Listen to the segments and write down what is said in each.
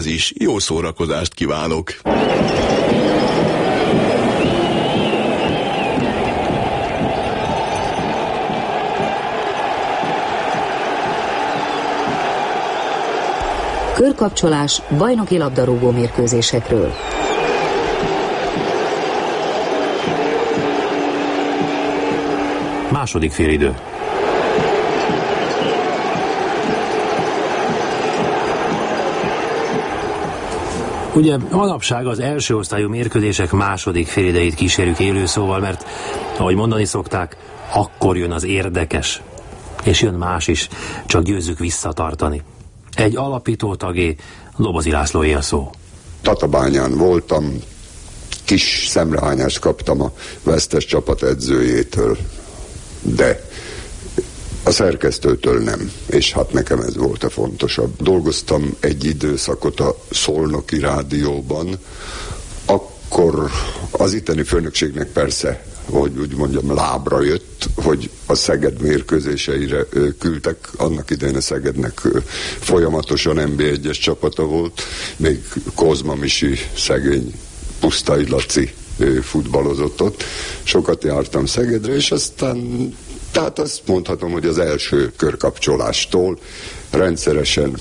is jó szórakozást kívánok! Körkapcsolás bajnoki labdarúgó mérkőzésekről. Második félidő. Ugye manapság az első osztályú mérkőzések második félidejét kísérjük élőszóval, mert ahogy mondani szokták, akkor jön az érdekes. És jön más is, csak győzzük visszatartani. Egy alapító tagé, Dobozi Lászlóé a szó. Tatabányán voltam, kis szemrehányást kaptam a vesztes csapat edzőjétől, de a szerkesztőtől nem, és hát nekem ez volt a fontosabb. Dolgoztam egy időszakot a Szolnoki Rádióban, akkor az itteni főnökségnek persze, hogy úgy mondjam, lábra jött, hogy a Szeged mérkőzéseire küldtek. Annak idején a Szegednek folyamatosan NB1-es csapata volt, még Kozma Misi, szegény Pusztai Laci futballozott ott. Sokat jártam Szegedre, és aztán tehát azt mondhatom, hogy az első körkapcsolástól rendszeresen,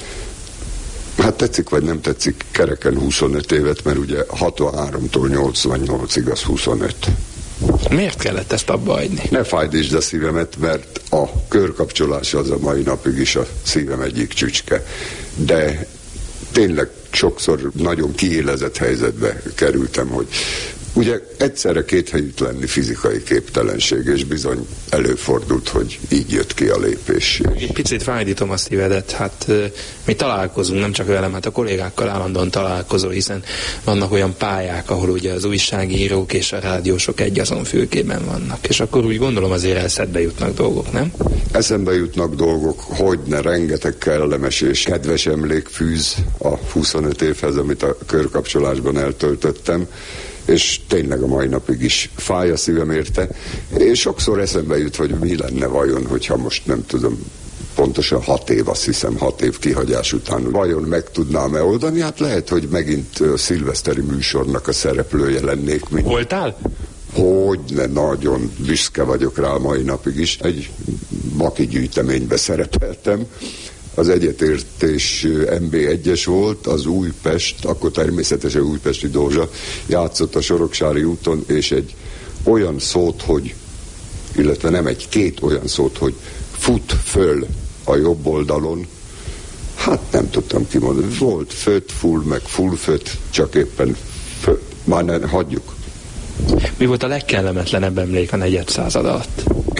hát tetszik vagy nem tetszik, kereken 25 évet, mert ugye 63-tól 88-ig az 25. Miért kellett ezt abba hagyni? Ne fájdítsd a szívemet, mert a körkapcsolás az a mai napig is a szívem egyik csücske. De tényleg sokszor nagyon kiélezett helyzetbe kerültem, hogy ugye egyszerre két helyütt lenni fizikai képtelenség, és bizony előfordult, hogy így jött ki a lépés. Egy picit fájdítom a szívedet, hát mi találkozunk, nem csak velem, hát a kollégákkal állandóan találkozol, hiszen vannak olyan pályák, ahol ugye az újságírók és a rádiósok egyazon fülkében vannak, és akkor úgy gondolom azért eszedbe jutnak dolgok, nem? Eszembe jutnak dolgok, hogyne, rengeteg kellemes és kedves emlék fűz a 25 évhez, amit a körkapcsolásban eltöltöttem, és tényleg a mai napig is fáj a szívem érte, és sokszor eszembe jut, hogy mi lenne vajon, hogyha most nem tudom, pontosan 6 év, azt hiszem 6 év kihagyás után vajon meg tudnám-e oldani, hát lehet, hogy megint a szilveszteri műsornak a szereplője lennék. Voltál? Hogyne, nagyon büszke vagyok rá mai napig is. Egy Baki gyűjteménybe szerepeltem, az Egyetértés MB1-es volt, az Újpest, akkor természetesen Újpesti Dózsa játszott a Soroksári úton, és egy olyan szót, hogy, illetve nem egy, két olyan szót, hogy fut föl a jobb oldalon, hát nem tudtam kimondani. Volt föt, full, meg full föt, csak éppen föl. Már ne, hagyjuk. Mi volt a legkellemetlenebb emlék a negyed század alatt?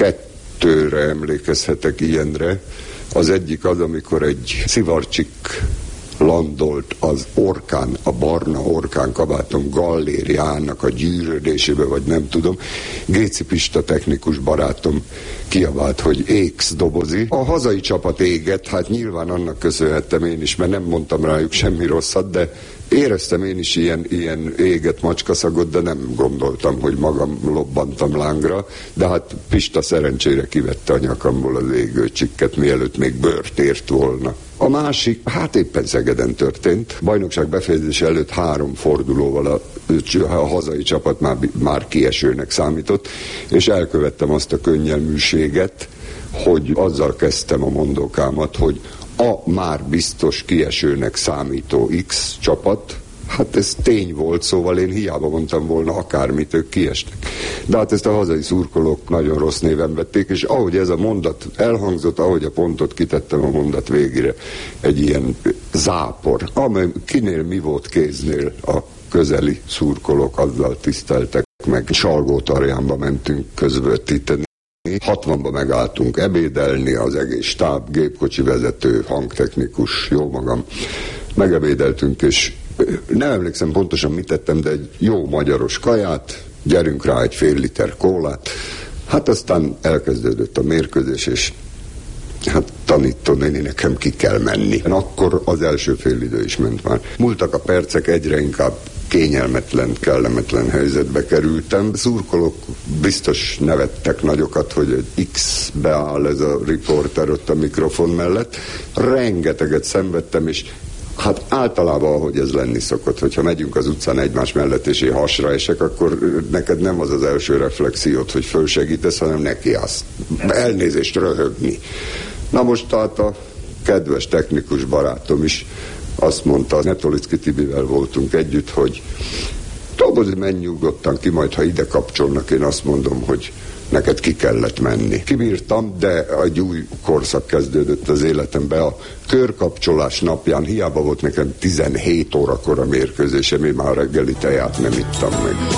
2-re emlékezhetek ilyenre. Az egyik az, amikor egy szivarcsik landolt az orkán, a barna orkán kabátom gallériának a gyűrődésébe, vagy nem tudom. Géci Pista technikus barátom kiabált, hogy éksz Dobozi. A hazai csapat égett, hát nyilván annak köszönhettem én is, mert nem mondtam rájuk semmi rosszat, de éreztem én is ilyen éget macskaszagot, de nem gondoltam, hogy magam lobbantam lángra, de hát Pista szerencsére kivette a nyakamból az égő csikket, mielőtt még bőrt ért volna. A másik, hát éppen Szegeden történt. Bajnokság befejezése előtt 3 fordulóval a hazai csapat már kiesőnek számított, és elkövettem azt a könnyelműséget, hogy azzal kezdtem a mondókámat, hogy a már biztos kiesőnek számító X csapat, hát ez tény volt, szóval én hiába mondtam volna akármit, ők kiestek. De hát ezt a hazai szurkolók nagyon rossz néven vették, és ahogy ez a mondat elhangzott, ahogy a pontot kitettem a mondat végére, egy ilyen zápor, amely kinél mi volt kéznél, a közeli szurkolók azzal tiszteltek meg. Salgótarjánba mentünk közvetíteni. 60-ba megálltunk ebédelni, az egész stáb, gépkocsi vezető, hangtechnikus, jó magam. Megebédeltünk, és nem emlékszem pontosan mit tettem, de egy jó magyaros kaját, gyerünk rá egy fél liter kólát. Hát aztán elkezdődött a mérkőzés, és hát tanítónéni, nekem ki kell menni. Akkor az első fél idő is ment már. Múltak a percek, egyre inkább kényelmetlen, kellemetlen helyzetbe kerültem. Szurkolók biztos nevettek nagyokat, hogy egy X beáll ez a riporter ott a mikrofon mellett. Rengeteget szenvedtem, és Hát általában, ahogy ez lenni szokott, hogyha megyünk az utcán egymás mellett, és én hasra esek, akkor neked nem az az első reflexiót, hogy fölsegítesz, hanem nekiállsz. Elnézést, röhögni. Na most tehát a kedves technikus barátom is azt mondta, Netolicki Tibivel voltunk együtt, hogy Tobozi, menj nyugodtan ki, majd ha ide kapcsolnak, én azt mondom, hogy neked ki kellett menni. Kibírtam, de egy új korszak kezdődött az életembe. A körkapcsolás napján hiába volt nekem 17 órakor a mérkőzésem, én már reggeli teját nem ittam meg.